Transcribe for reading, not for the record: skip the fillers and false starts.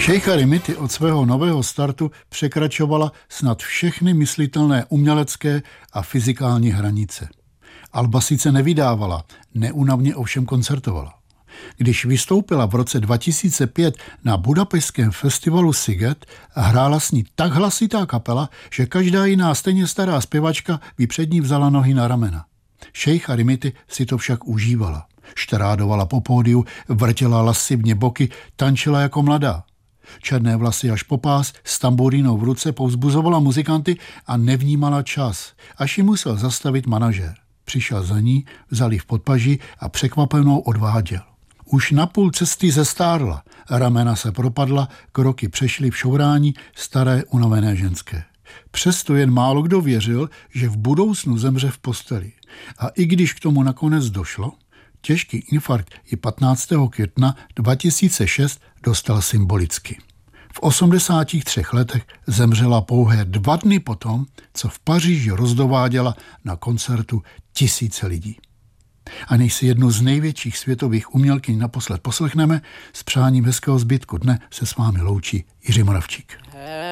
Šejcha Rimity od svého nového startu překračovala snad všechny myslitelné umělecké a fyzikální hranice. Alba sice nevydávala, neúnavně ovšem koncertovala. Když vystoupila v roce 2005 na budapešťském festivalu Sziget, hrála s ní tak hlasitá kapela, že každá jiná stejně stará zpěvačka by před ní vzala nohy na ramena. Šejcha Rimity si to však užívala. Štrádovala po pódiu, vrtěla lascivně boky, tančila jako mladá. Černé vlasy až po pás, s tamburínou v ruce povzbuzovala muzikanty a nevnímala čas, až ji musel zastavit manažér. Přišel za ní, vzal ji v podpaží a překvapenou odváděl. Už na půl cesty zestárla, ramena se propadla, kroky přešly v šourání staré unavené ženské. Přesto jen málo kdo věřil, že v budoucnu zemře v posteli. A i když k tomu nakonec došlo, těžký infarkt ji 15. května 2006 dostal symbolicky. V 83 letech zemřela pouhé 2 dny potom, co v Paříži rozdováděla na koncertu tisíce lidí. A než si jednu z největších světových umělkyň naposled poslechneme, s přáním hezkého zbytku dne se s vámi loučí Jiří Moravčík.